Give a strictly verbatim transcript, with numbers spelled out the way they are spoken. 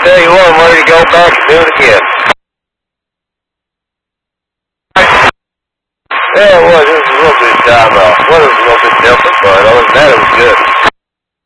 Tell you what, I'm ready to go back and do it again. Yeah, it was. It was a little bit of time off. Weather was a little bit different, but other than that, it was good.